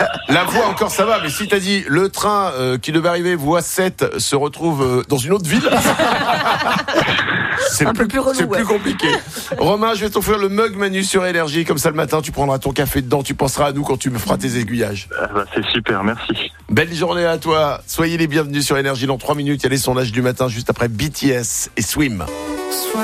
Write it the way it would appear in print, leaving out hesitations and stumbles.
La voie encore ça va, mais si t'as dit le train qui devait arriver voie 7 se retrouve dans une autre ville, c'est Un peu plus relou, c'est plus compliqué. Romain, je vais t'offrir le mug Manu sur Énergie, comme ça le matin tu prendras ton café dedans, tu penseras à nous quand tu me feras tes aiguillages. C'est super, merci. Belle journée à toi, soyez les bienvenus sur Énergie. Dans 3 minutes, il y a les sondages du matin juste après BTS et Swim.